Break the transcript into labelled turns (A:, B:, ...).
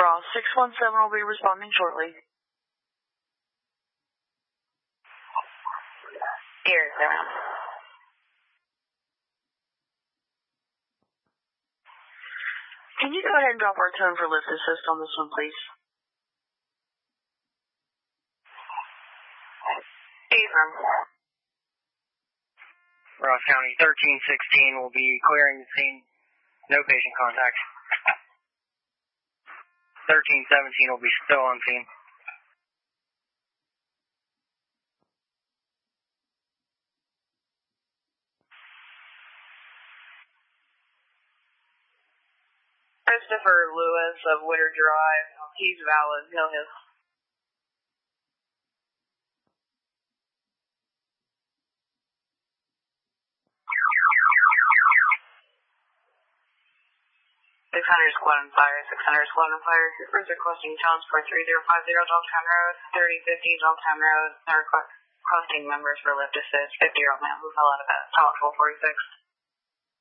A: Ross 617 will be responding shortly.
B: Here, Sarah.
A: Can you go ahead and drop our tone for lift assist on this one, please?
B: Affirm.
C: Ross County 1316 will be clearing the scene. No patient contact. 1317 will be still on scene.
B: Christopher Lewis of Witter Drive. He's valid. Hill Hills. Squad on fire. 600 squad on fire. Troopers requesting child support 3050 Dogtown Road, 3050 Dogtown Road. Requesting members for lift assist. 50-year-old man who fell out of bed. Tower 446.